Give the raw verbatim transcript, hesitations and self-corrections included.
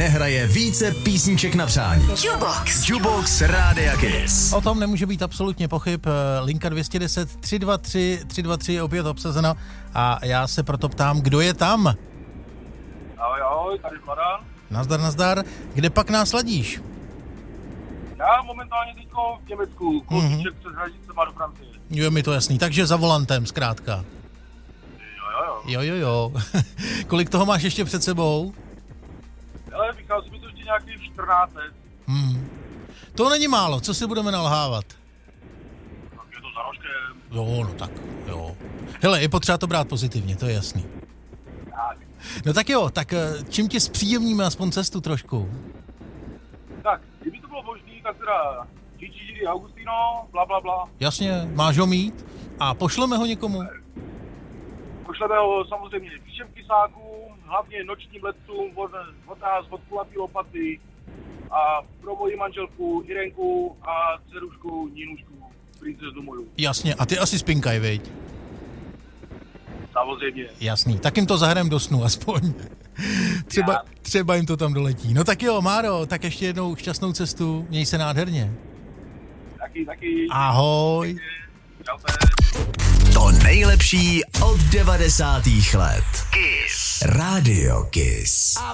nehraje více písniček na přání. Jukebox. Jukebox Rádia Kiss. O tom nemůže být absolutně pochyb. Linka dvě stě deset tři dva tři tři dva tři je opět obsazena a já se proto ptám, kdo je tam? Ahoj, ahoj, tady Vladan. Nazdar, nazdar. Kde pak nás ladíš? Já momentálně teďko v Německu, kousíček mm-hmm. přes hranicema do Francie. Jo, je mi to jasný, takže za volantem zkrátka. Jo, jo, Jo, jo. jo, jo. Kolik toho máš ještě před sebou? Ale vychází mi to ještě nějakých čtrnáct let. Hmm. To není málo, co si budeme nalhávat? Tak je to za rožkem. Jo, no tak, jo. Hele, je potřeba to brát pozitivně, to je jasný. Tak. No tak jo, tak čím ti zpříjemníme aspoň cestu trošku? Tak, kdyby to bylo možný, tak teda Gigi Augustino, bla, bla, bla. Jasně, máš ho mít a pošleme ho někomu? Pošleme ho samozřejmě všem kysákům, hlavně nočním letcům od, od nás, od kulatý lopaty a pro moji manželku Irenku a dcerušku Nínušku, princeznu moju. Jasně, a ty asi spinkaj, viď? Samozřejmě. Jasný, tak jim to zahrajeme do snu aspoň. Třeba, třeba jim to tam doletí. No tak jo, Máro, tak ještě jednou šťastnou cestu, měj se nádherně. Taky, taky. Ahoj. Čaute. To nejlepší od devadesátých let. Kiss. Rádio Kiss.